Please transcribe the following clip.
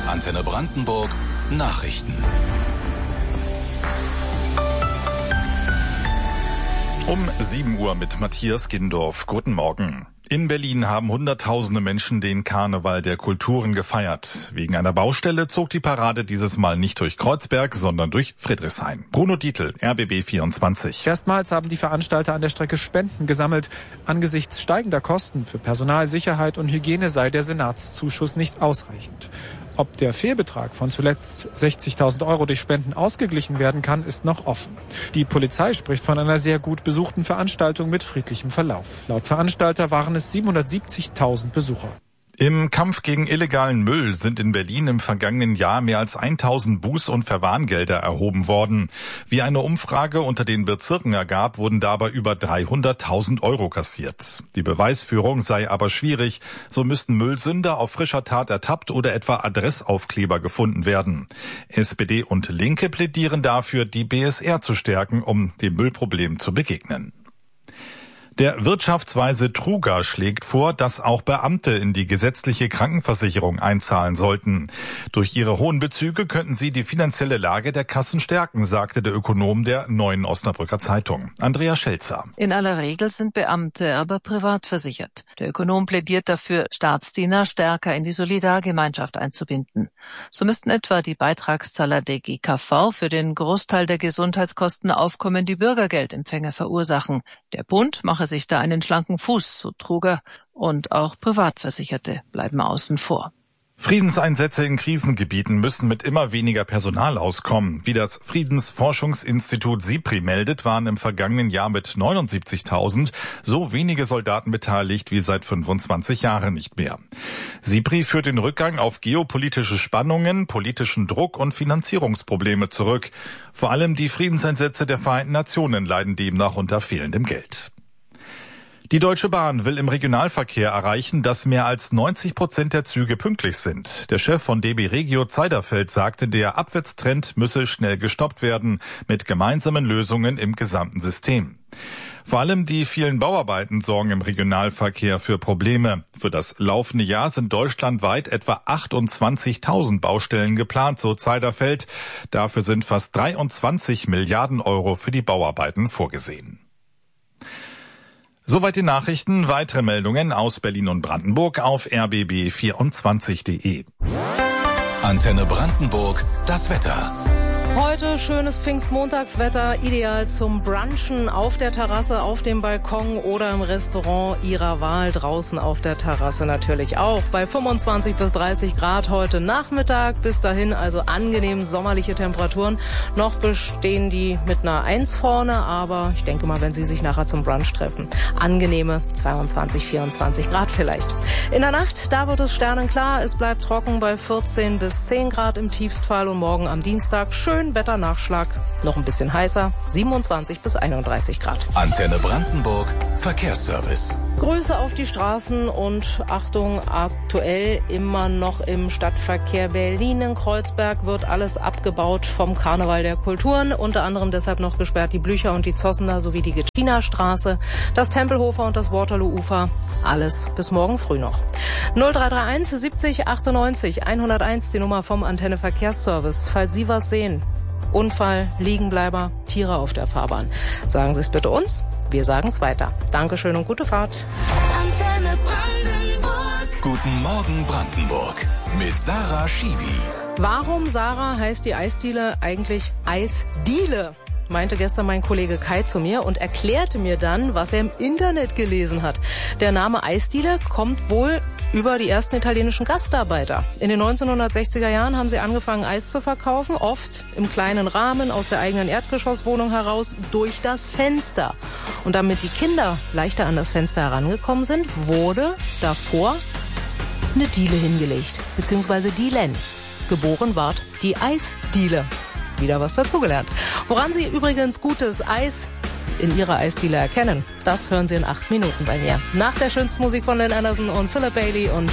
Antenne Brandenburg Nachrichten. Um 7 Uhr mit Matthias Gindorf. Guten Morgen. In Berlin haben Hunderttausende Menschen den Karneval der Kulturen gefeiert. Wegen einer Baustelle zog die Parade dieses Mal nicht durch Kreuzberg, sondern durch Friedrichshain. Bruno Dietl, RBB 24. Erstmals haben die Veranstalter an der Strecke Spenden gesammelt. Angesichts steigender Kosten für Personal, Sicherheit und Hygiene sei der Senatszuschuss nicht ausreichend. Ob der Fehlbetrag von zuletzt 60.000 € durch Spenden ausgeglichen werden kann, ist noch offen. Die Polizei spricht von einer sehr gut besuchten Veranstaltung mit friedlichem Verlauf. Laut Veranstalter waren es 770.000 Besucher. Im Kampf gegen illegalen Müll sind in Berlin im vergangenen Jahr mehr als 1.000 Buß- und Verwarngelder erhoben worden. Wie eine Umfrage unter den Bezirken ergab, wurden dabei über 300.000 € kassiert. Die Beweisführung sei aber schwierig. So müssten Müllsünder auf frischer Tat ertappt oder etwa Adressaufkleber gefunden werden. SPD und Linke plädieren dafür, die BSR zu stärken, um dem Müllproblem zu begegnen. Der Wirtschaftsweise Truger schlägt vor, dass auch Beamte in die gesetzliche Krankenversicherung einzahlen sollten. Durch ihre hohen Bezüge könnten sie die finanzielle Lage der Kassen stärken, sagte der Ökonom der Neuen Osnabrücker Zeitung. Andrea Schelzer. In aller Regel sind Beamte aber privat versichert. Der Ökonom plädiert dafür, Staatsdiener stärker in die Solidargemeinschaft einzubinden. So müssten etwa die Beitragszahler der GKV für den Großteil der Gesundheitskosten aufkommende Bürgergeldempfänger verursachen. Der Bund mache sich da einen schlanken Fuß, so Truger, und auch Privatversicherte bleiben außen vor. Friedenseinsätze in Krisengebieten müssen mit immer weniger Personal auskommen. Wie das Friedensforschungsinstitut SIPRI meldet, waren im vergangenen Jahr mit 79.000 so wenige Soldaten beteiligt wie seit 25 Jahren nicht mehr. SIPRI führt den Rückgang auf geopolitische Spannungen, politischen Druck und Finanzierungsprobleme zurück. Vor allem die Friedenseinsätze der Vereinten Nationen leiden demnach unter fehlendem Geld. Die Deutsche Bahn will im Regionalverkehr erreichen, dass mehr als 90% der Züge pünktlich sind. Der Chef von DB Regio Zeiderfeld sagte, der Abwärtstrend müsse schnell gestoppt werden, mit gemeinsamen Lösungen im gesamten System. Vor allem die vielen Bauarbeiten sorgen im Regionalverkehr für Probleme. Für das laufende Jahr sind deutschlandweit etwa 28.000 Baustellen geplant, so Zeiderfeld. Dafür sind fast 23 Milliarden € für die Bauarbeiten vorgesehen. Soweit die Nachrichten. Weitere Meldungen aus Berlin und Brandenburg auf rbb24.de. Antenne Brandenburg, das Wetter. Heute schönes Pfingstmontagswetter, ideal zum Brunchen auf der Terrasse, auf dem Balkon oder im Restaurant Ihrer Wahl. Draußen auf der Terrasse natürlich auch. Bei 25 bis 30 Grad heute Nachmittag. Bis dahin also angenehm sommerliche Temperaturen. Noch bestehen die mit einer 1 vorne, aber ich denke mal, wenn Sie sich nachher zum Brunch treffen, angenehme 22, 24 Grad vielleicht. In der Nacht, da wird es sternenklar. Es bleibt trocken bei 14 bis 10 Grad im Tiefstfall und morgen am Dienstag schön Wetternachschlag, noch ein bisschen heißer, 27 bis 31 Grad. Antenne Brandenburg, Verkehrsservice. Grüße auf die Straßen und Achtung, aktuell immer noch im Stadtverkehr Berlin. In Kreuzberg wird alles abgebaut vom Karneval der Kulturen. Unter anderem deshalb noch gesperrt die Blücher und die Zossener sowie die Getschinerstraße, das Tempelhofer und das Waterloo-Ufer. Alles bis morgen früh noch. 0331 70 98 101, die Nummer vom Antenne Verkehrsservice. Falls Sie was sehen, Unfall, Liegenbleiber, Tiere auf der Fahrbahn, sagen Sie es bitte uns. Wir sagen es weiter. Dankeschön und gute Fahrt. Antenne Brandenburg. Guten Morgen Brandenburg mit Sarah Schiwi. Warum, Sarah, heißt die Eisdiele eigentlich Eisdiele? Meinte gestern mein Kollege Kai zu mir und erklärte mir dann, was er im Internet gelesen hat. Der Name Eisdiele kommt wohl über die ersten italienischen Gastarbeiter. In den 1960er Jahren haben sie angefangen, Eis zu verkaufen, oft im kleinen Rahmen aus der eigenen Erdgeschosswohnung heraus durch das Fenster. Und damit die Kinder leichter an das Fenster herangekommen sind, wurde davor eine Diele hingelegt, beziehungsweise Dielen. Geboren ward die Eisdiele. Wieder was dazugelernt. Woran Sie übrigens gutes Eis in Ihrer Eisdiele erkennen, das hören Sie in 8 Minuten bei mir. Nach der schönsten Musik von Lynn Anderson und Philip Bailey und